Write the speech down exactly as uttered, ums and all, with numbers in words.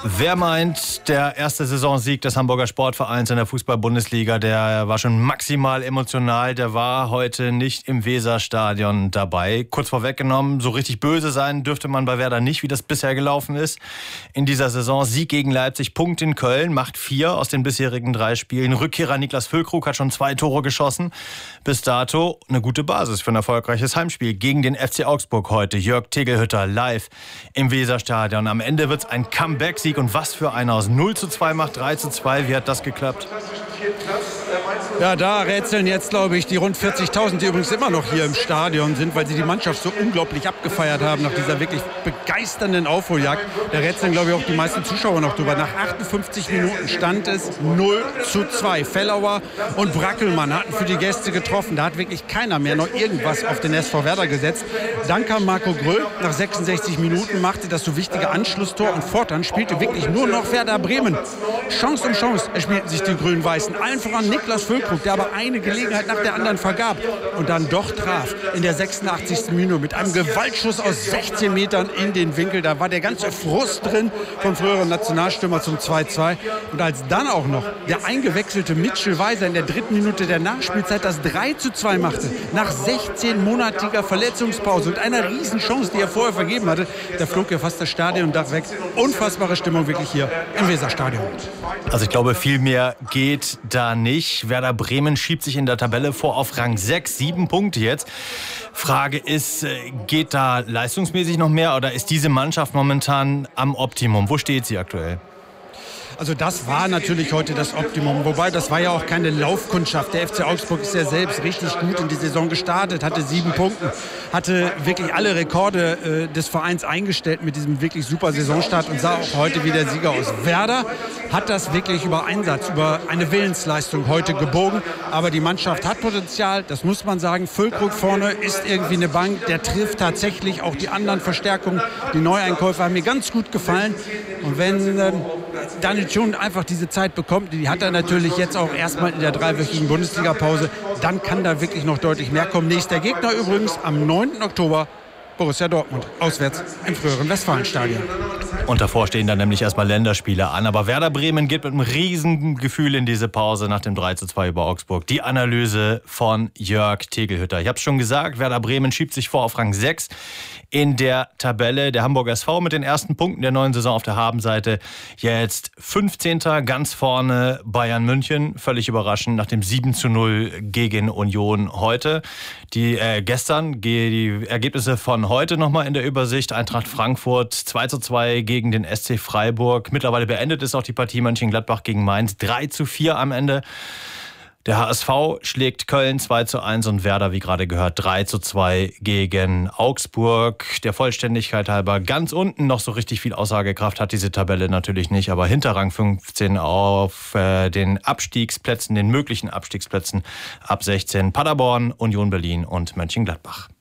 Wer meint, der erste Saisonsieg des Hamburger Sportvereins in der Fußball-Bundesliga, der war schon maximal emotional, der war heute nicht im Weserstadion dabei. Kurz vorweggenommen, so richtig böse sein dürfte man bei Werder nicht, wie das bisher gelaufen ist. In dieser Saison Sieg gegen Leipzig, Punkt in Köln, macht vier aus den bisherigen drei Spielen. Rückkehrer Niklas Füllkrug hat schon zwei Tore geschossen. Bis dato eine gute Basis für ein erfolgreiches Heimspiel gegen den F C Augsburg heute. Jörg Tegelhütter live im Weserstadion. Am Ende wird es ein Comeback-Sieg. Und was für einer aus null zu zwei macht drei zu zwei. Wie hat das geklappt? Ja, da rätseln jetzt, glaube ich, die rund vierzigtausend, die übrigens immer noch hier im Stadion sind, weil sie die Mannschaft so unglaublich abgefeiert haben nach dieser wirklich begeisternden Aufholjagd. Da rätseln, glaube ich, auch die meisten Zuschauer noch drüber. Nach achtundfünfzig Minuten stand es null zu zwei. Fellauer und Brackelmann hatten für die Gäste getroffen. Da hat wirklich keiner mehr noch irgendwas auf den S V Werder gesetzt. Dann kam Marco Gröll. Nach sechsundsechzig Minuten machte das so wichtige Anschlusstor und fortan spielte wirklich nur noch Werder Bremen. Chance um Chance erspielten sich die Grün-Weißen. Allen voran Niklas Füllkrug, der aber eine Gelegenheit nach der anderen vergab und dann doch traf in der sechsundachtzigsten Minute mit einem Gewaltschuss aus sechzehn Metern in den Winkel. Da war der ganze Frust drin vom früheren Nationalstürmer zum zwei zu zwei. Und als dann auch noch der eingewechselte Mitchell Weiser in der dritten Minute der Nachspielzeit das drei zu zwei machte, nach sechzehnmonatiger Verletzungspause und einer Riesenchance, die er vorher vergeben hatte, da flog ja fast das Stadiondach weg. Unfassbare Stimmung wirklich hier im Weserstadion. Also ich glaube, viel mehr geht da nicht. Werder Bremen schiebt sich in der Tabelle vor auf Rang sechs, sieben Punkte jetzt. Frage ist, geht da leistungsmäßig noch mehr oder ist diese Mannschaft momentan am Optimum? Wo steht sie aktuell? Also das war natürlich heute das Optimum. Wobei, das war ja auch keine Laufkundschaft. Der F C Augsburg ist ja selbst richtig gut in die Saison gestartet, hatte sieben Punkte, hatte wirklich alle Rekorde äh, des Vereins eingestellt mit diesem wirklich super Saisonstart und sah auch heute wie der Sieger aus. Werder hat das wirklich über Einsatz, über eine Willensleistung heute gebogen. Aber die Mannschaft hat Potenzial, das muss man sagen. Füllkrug vorne ist irgendwie eine Bank. Der trifft tatsächlich auch die anderen Verstärkungen. Die Neueinkäufe haben mir ganz gut gefallen. Und wenn ähm, Daniel Thun einfach diese Zeit bekommt, die hat er natürlich jetzt auch erstmal in der dreiwöchigen Bundesliga-Pause, dann kann da wirklich noch deutlich mehr kommen. Nächster Gegner übrigens am neunten Oktober Borussia Dortmund, auswärts im früheren Westfalenstadion. Und davor stehen dann nämlich erstmal Länderspiele an. Aber Werder Bremen geht mit einem riesen Gefühl in diese Pause nach dem drei zu zwei über Augsburg. Die Analyse von Jörg Tegelhütter. Ich habe es schon gesagt, Werder Bremen schiebt sich vor auf Rang sechs in der Tabelle. Der Hamburger S V mit den ersten Punkten der neuen Saison auf der Habenseite. Jetzt fünfzehnter ganz vorne Bayern München. Völlig überraschend nach dem sieben zu null gegen Union heute. Die äh, gestern die Ergebnisse von heute nochmal in der Übersicht. Eintracht Frankfurt zwei zu zwei gegen den S C Freiburg. Mittlerweile beendet ist auch die Partie Mönchengladbach gegen Mainz. drei zu vier am Ende. Der H S V schlägt Köln zwei zu eins und Werder, wie gerade gehört, drei zu zwei gegen Augsburg. Der Vollständigkeit halber ganz unten noch so richtig viel Aussagekraft hat diese Tabelle natürlich nicht, aber hinter Rang fünfzehn auf äh, den Abstiegsplätzen, den möglichen Abstiegsplätzen ab sechzehn Paderborn, Union Berlin und Mönchengladbach.